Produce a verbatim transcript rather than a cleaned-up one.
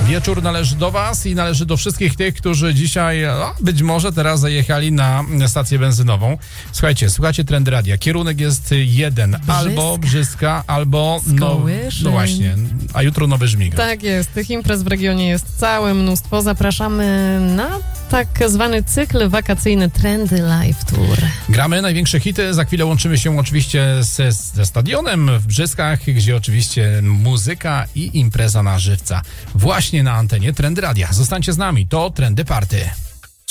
Wieczór należy do was i należy do wszystkich tych, którzy dzisiaj, no, być może teraz zajechali na stację benzynową. Słuchajcie, słuchajcie Trendy Radia. Kierunek jest jeden. Brzyska. Albo Brzyska, albo no, no właśnie, a jutro Nowy Żmig. Tak jest. Tych imprez w regionie jest całe mnóstwo. Zapraszamy na tak zwany cykl wakacyjny Trendy Live Tour. Gramy największe hity. Za chwilę łączymy się oczywiście ze, ze stadionem w Brzyskach, gdzie oczywiście muzyka i impreza na żywca. Właśnie na antenie Trendy Radia. Zostańcie z nami. To Trendy Party.